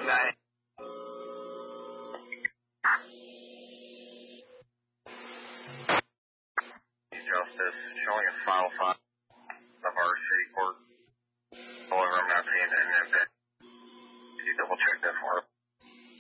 Justice showing a file 5 of our city court. However, I'm not seeing any of that.